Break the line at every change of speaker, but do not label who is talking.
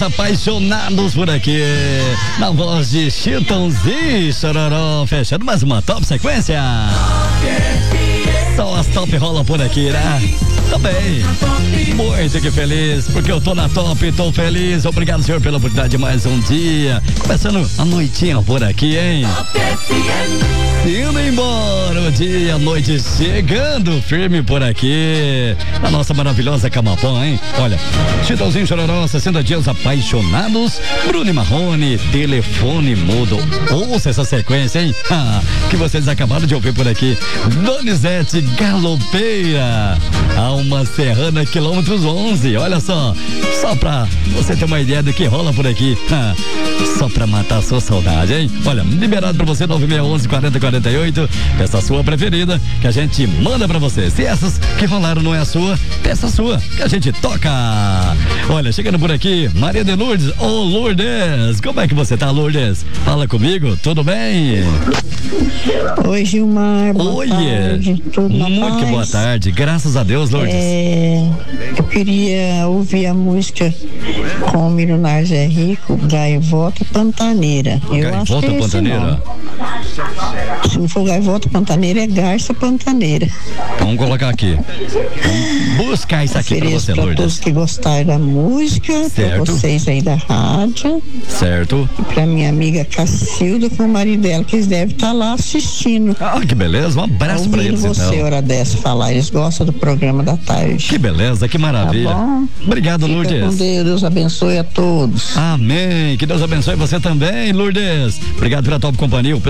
Apaixonados por aqui, na voz de Chitãozinho Chororó, fechando mais uma top sequência. Só as top rola por aqui, né? Também, muito que feliz, porque eu tô na top, tô feliz. Obrigado, senhor, pela oportunidade de mais um dia. Começando a noitinha por aqui, hein? Indo embora o dia, a noite chegando firme por aqui, na nossa maravilhosa Camapã, hein? Olha, Chitãozinho Chororó, 60 dias apaixonados, Bruno e Marrone, telefone mudo. Ouça essa sequência, hein? Que vocês acabaram de ouvir por aqui. Donizete Galopeira, Alma Serrana, quilômetros 11. Olha só pra você ter uma ideia do que rola por aqui. Só pra matar a sua saudade, hein? Olha, liberado pra você, 9611-4048. Peça a sua preferida, que a gente manda pra você. Se essas que rolaram não é a sua, peça a sua, que a gente toca. Olha, chegando por aqui, Maria de Lourdes. Ô, Lourdes, como é que você tá, Lourdes? Fala comigo, tudo bem?
Oi, Gilmar, boa tarde, tudo na
muito
paz?
Boa tarde, graças a Deus, Lourdes.
Eu queria ouvir a música com o Milionários é Rico, Gaivota Pantaneira.
Gaivota Pantaneira?
Se não for Gaivota Pantaneira, é Garça Pantaneira.
Vamos colocar aqui. Vamos buscar isso aqui pra você,
pra
Lourdes.
todos que gostaram da música,
certo.
pra vocês aí da rádio.
Certo.
E pra minha amiga Cacilda com o marido dela, que eles devem estar lá assistindo.
Que beleza, um abraço pra eles,
você,
então.
hora dessa, falar, eles gostam do programa da tarde.
Que beleza, que maravilha.
Tá bom?
Obrigado,
Fica
Lourdes.
com Deus abençoe a todos.
Amém, que Deus abençoe você também, Lourdes. Obrigado pela top companhia.